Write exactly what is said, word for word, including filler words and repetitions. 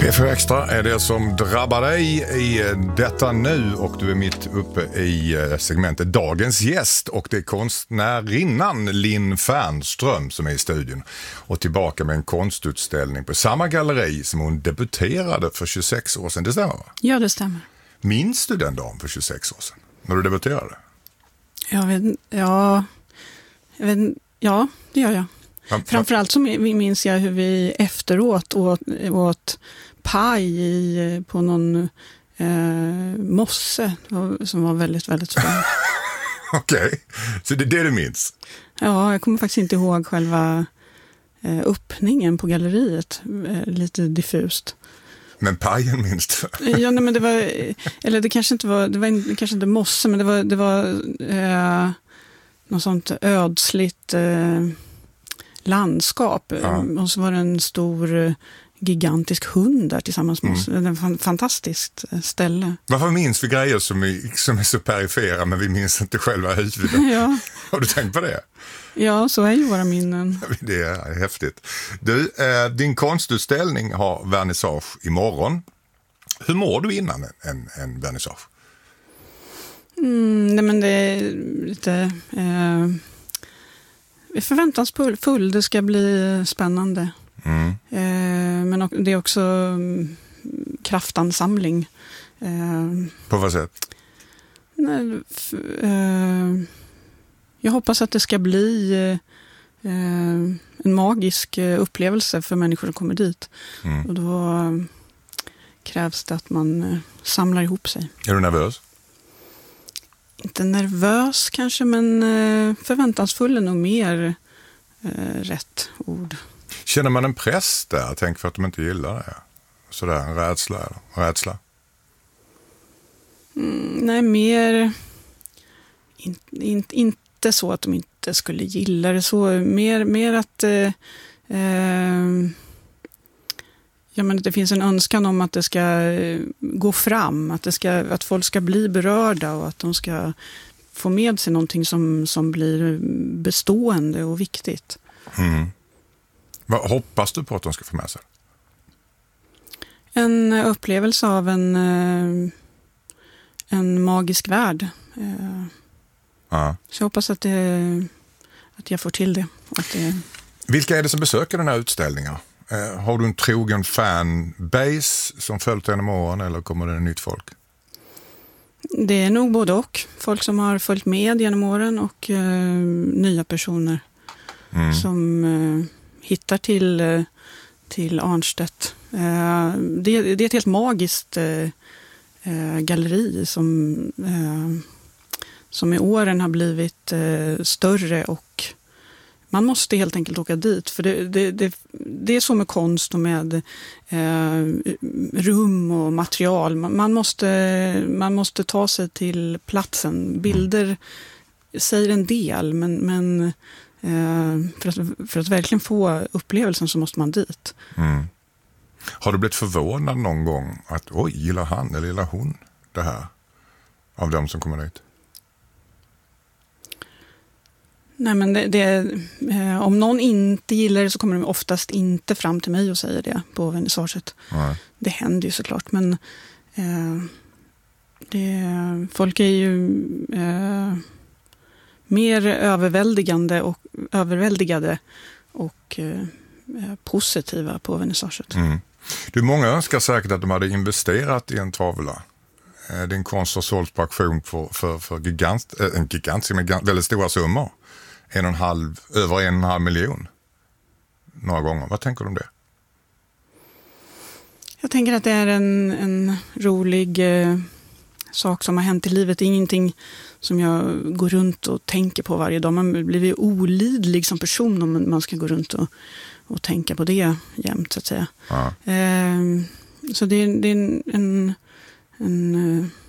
P fyra Extra är det som drabbar dig i detta nu, och du är mitt uppe i segmentet Dagens gäst, och det är konstnärinnan Linn Fernström som är i studion och tillbaka med en konstutställning på samma galleri som hon debuterade för tjugosex år sedan. Det stämmer, va? Ja, det stämmer. Minns du den dagen för tjugosex år sedan när du debuterade? Jag vet, ja, jag vet, ja, det gör jag. Framförallt så minns jag hur vi efteråt åt, åt paj i, på någon eh, mosse som var väldigt, väldigt spännande. Okej, okay. Så det är det du minns? Ja, jag kommer faktiskt inte ihåg själva eh, öppningen på galleriet. Eh, lite diffust. Men pajen minns du? Ja, nej, men det var, eller det kanske inte var, det var kanske inte mosse, men det var, det var eh, något sånt ödsligt eh, landskap. Ja. Och så var det en stor gigantisk hund där tillsammans med oss. Mm. Det var ett fantastiskt ställe. Varför minns vi grejer som är, som är så perifera, men vi minns inte själva huvudet? Ja. Har du tänkt på det? Ja, så är ju våra minnen. Det är häftigt. Du, eh, din konstutställning har vernissage imorgon. Hur mår du innan en, en, en vernissage? Mm, nej, men det är lite eh, förväntansfull. Det ska bli spännande. Mm. Eh, men det är också mm, kraftansamling. Eh, På vad sätt? Nej, f- eh, jag hoppas att det ska bli eh, en magisk upplevelse för människor som kommer dit. Mm. Och då eh, krävs det att man eh, samlar ihop sig. Är du nervös? Inte nervös kanske, men eh, förväntansfull är nog mer eh, rätt ord. Känner man en press där? Tänk för att de inte gillar det. Sådär, en rädsla. Eller? rädsla. Mm, nej, mer in, in, inte så att de inte skulle gilla det. Så, mer, mer att eh, eh, ja, men det finns en önskan om att det ska eh, gå fram. Att, det ska, att folk ska bli berörda och att de ska få med sig någonting som, som blir bestående och viktigt. Mm. Vad hoppas du på att de ska få med sig? En upplevelse av en, en magisk värld. Ja. Så jag hoppas att, det, att jag får till det. Att det... Vilka är det som besöker den här utställningen? Har du en trogen fanbase som följt den genom åren, eller kommer det nytt folk? Det är nog både och. Folk som har följt med genom åren och uh, nya personer mm. som... Uh, hittar till, till Arnstedt. Det, det är ett helt magiskt galleri som, som i åren har blivit större, och man måste helt enkelt åka dit. För det, det, det, det är så med konst och med rum och material. Man måste, man måste ta sig till platsen. Bilder säger en del, men, men För att, för att verkligen få upplevelsen så måste man dit. Mm. Har du blivit förvånad någon gång att oj, gillar han eller gillar hon det här av dem som kommer dit? Nej, men det, det, eh, om någon inte gillar det så kommer de oftast inte fram till mig och säger det på vernissaget. Mm. Det händer ju såklart, men eh, det, folk är ju eh, mer överväldigande och överväldigade och eh, positiva på vernissaget. Mm. Du, många önskar säkert att de hade investerat i en tavla. Din konst har sålt på auktion för, för, för gigant, äh, en gigantisk, men väldigt stora summor. En och en halv, över en och en halv miljon. Några gånger. Vad tänker du om det? Jag tänker att det är en, en rolig eh, sak som har hänt i livet. Det är ingenting som jag går runt och tänker på varje dag. Man blir ju olidlig som person om man ska gå runt och, och tänka på det jämt, så att säga. Ja. Eh, så det, det är en, en, en